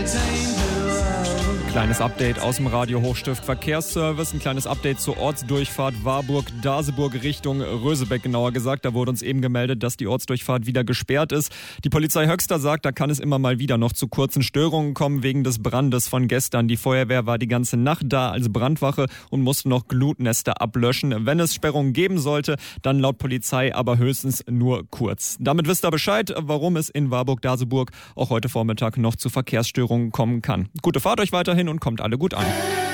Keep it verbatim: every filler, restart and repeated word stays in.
Kleines Update aus dem Radio Hochstift Verkehrsservice, ein kleines Update zur Ortsdurchfahrt Warburg-Daseburg Richtung Rösebeck, genauer gesagt. Da wurde uns eben gemeldet, dass die Ortsdurchfahrt wieder gesperrt ist. Die Polizei Höxter sagt, da kann es immer mal wieder noch zu kurzen Störungen kommen wegen des Brandes von gestern. Die Feuerwehr war die ganze Nacht da als Brandwache und musste noch Glutnester ablöschen. Wenn es Sperrungen geben sollte, dann laut Polizei aber höchstens nur kurz. Damit wisst ihr Bescheid, warum es in Warburg-Daseburg auch heute Vormittag noch zu Verkehrsstörungen kommen kann. Gute Fahrt euch weiterhin und kommt alle gut an.